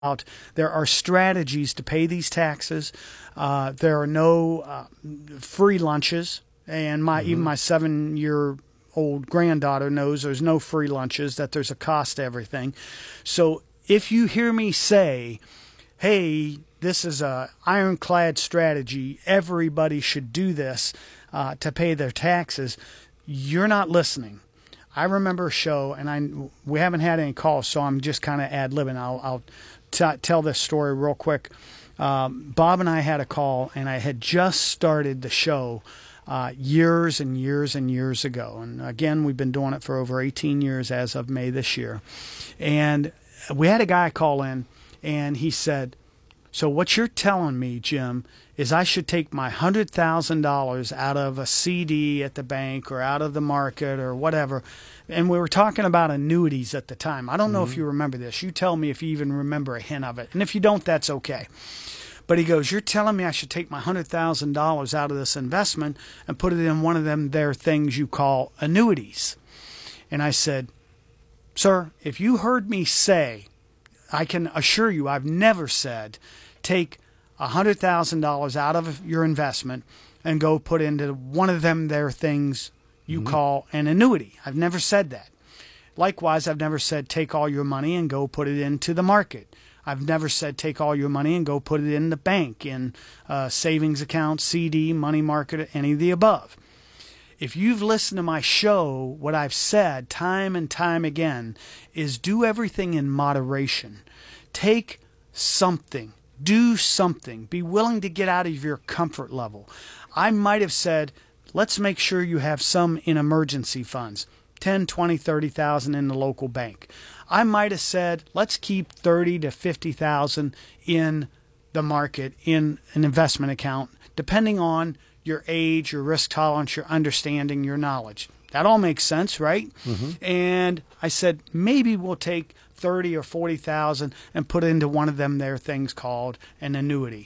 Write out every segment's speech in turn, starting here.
there are strategies to pay these taxes. There are no free lunches, and even my 7-year-old granddaughter knows there's no free lunches, that there's a cost to everything. So if you hear me say, hey, this is a ironclad strategy, everybody should do this to pay their taxes, you're not listening. I remember a show, and we haven't had any calls, so I'm just kind of ad-libbing. I'll tell this story real quick. Bob and I had a call, and I had just started the show years and years and years ago. And again, we've been doing it for over 18 years as of May this year. And we had a guy call in, and he said, so what you're telling me, Jim, is I should take my $100,000 out of a CD at the bank or out of the market or whatever. And we were talking about annuities at the time. I don't know if you remember this. You tell me if you even remember a hint of it. And if you don't, that's okay. But he goes, you're telling me I should take my $100,000 out of this investment and put it in one of them there things you call annuities. And I said, sir, if you heard me say, I can assure you I've never said take $100,000 out of your investment and go put into one of them there things you call an annuity. I've never said that. Likewise, I've never said take all your money and go put it into the market. I've never said take all your money and go put it in the bank, in savings account, CD, money market, any of the above. If you've listened to my show, what I've said time and time again is do everything in moderation. Take something. Do something. Be willing to get out of your comfort level. I might have said, let's make sure you have some in emergency funds, 10, 20, 30,000 in the local bank. I might have said, let's keep 30 to 50,000 in the market in an investment account, depending on your age, your risk tolerance, your understanding, your knowledge. That all makes sense, right? And I said, maybe we'll take 30 or 40,000 and put it into one of them there things called an annuity,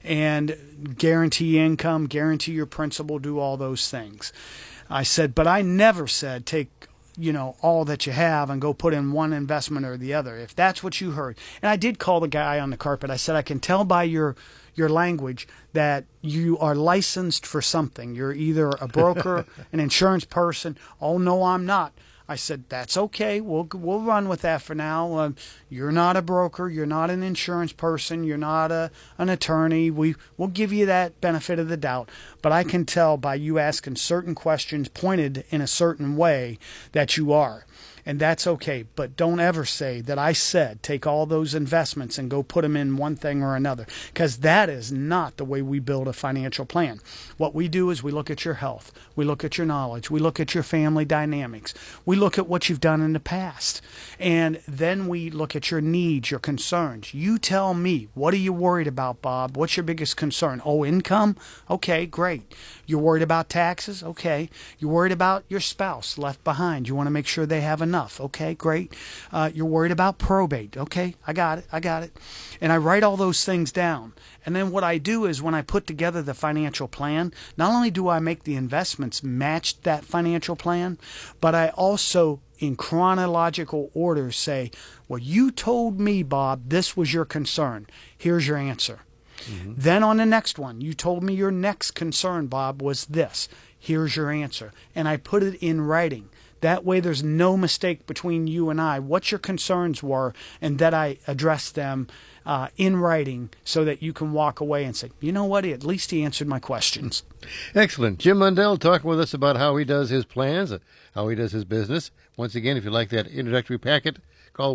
and guarantee income, guarantee your principal, do all those things. I said, but I never said take all that you have and go put in one investment or the other, if that's what you heard. And I did call the guy on the carpet. I said, I can tell by your language that you are licensed for something. You're either a broker, an insurance person. Oh, no, I'm not. I said, that's okay. We'll run with that for now. You're not a broker. You're not an insurance person. You're not an attorney. We'll give you that benefit of the doubt. But I can tell by you asking certain questions pointed in a certain way that you are. And that's okay. But don't ever say that I said take all those investments and go put them in one thing or another, because that is not the way we build a financial plan. What we do is we look at your health. We look at your knowledge. We look at your family dynamics. We look at what you've done in the past. And then we look at your needs, your concerns. You tell me, what are you worried about, Bob? What's your biggest concern? Oh, income? Okay, great. You're worried about taxes? Okay. You're worried about your spouse left behind. You want to make sure they have enough. Okay, great. You're worried about probate. Okay, I got it. And I write all those things down. And then what I do is when I put together the financial plan, not only do I make the investments match that financial plan, but I also, in chronological order, say, well, you told me, Bob, this was your concern. Here's your answer. Then on the next one, you told me your next concern, Bob, was this. Here's your answer. And I put it in writing. That way there's no mistake between you and I what your concerns were, and that I address them in writing so that you can walk away and say, you know what, at least he answered my questions. Excellent. Jim Mundell talking with us about how he does his plans, how he does his business. Once again, if you like that introductory packet, call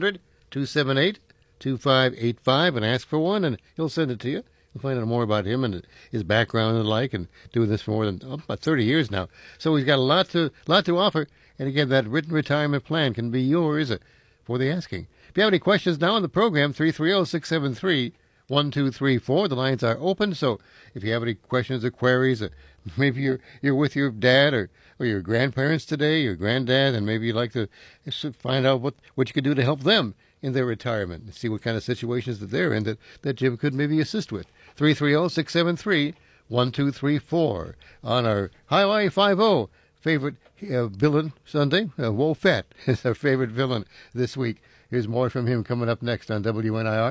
1-800-278-2585 and ask for one, and he'll send it to you. You'll find out more about him and his background and the like, and doing this for more than about 30 years now. So he's got a lot to offer. And again, that written retirement plan can be yours for the asking. If you have any questions now on the program, 330-673-1234. The lines are open. So if you have any questions or queries, maybe you're with your dad or your grandparents today, your granddad, and maybe you'd like to find out what you could do to help them in their retirement and see what kind of situations that they're in that Jim could maybe assist with. 330-673-1234 on our Highway 50 favorite villain Sunday. Wolfette is our favorite villain this week Here's more from him coming up next on WNIR.